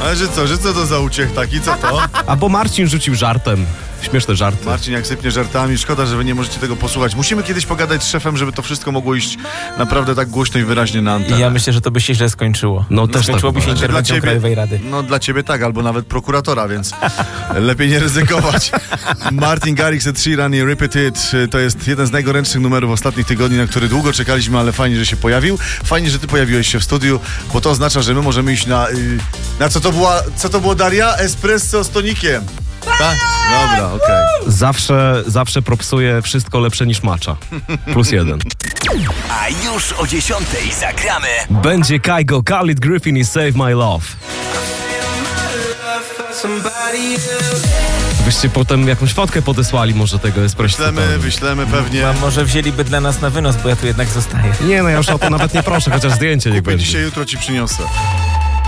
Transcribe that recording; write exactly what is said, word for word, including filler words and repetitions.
Ale że co, że co to za uciech taki, co to? A bo Marcin rzucił żartem. Śmieszne żarty. Marcin jak sypnie żartami, szkoda, że wy nie możecie tego posłuchać. Musimy kiedyś pogadać z szefem, żeby to wszystko mogło iść naprawdę tak głośno i wyraźnie na antenę. I ja myślę, że to by się źle skończyło. No też Skończyłoby tak się uważam. interwencją Krajowej Rady. No dla ciebie tak, albo nawet prokuratora, więc lepiej nie ryzykować. Martin Garrix, Ed Sheeran i Repeat It to jest jeden z najgorętszych numerów ostatnich tygodni, na który długo czekaliśmy, ale fajnie, że się pojawił. Fajnie, że ty pojawiłeś się w studiu, bo to oznacza, że my możemy iść na... Yy, na co to była, co to było, Daria? Espresso z tonikiem. Tak? Dobra, okej. Okay. Zawsze, zawsze propsuje wszystko lepsze niż matcha. Plus jeden. A już o dziesiątej zagramy. Będzie Kygo, Khalid Griffin i Save My Love. Byście potem jakąś fotkę podesłali może tego espresso. Wyślemy, wyślemy pewnie. A może wzięliby dla nas na wynos, bo ja tu jednak zostaję. Nie no, ja już o to nawet nie proszę, chociaż zdjęcie niech Kupię będzie. dzisiaj, jutro ci przyniosę.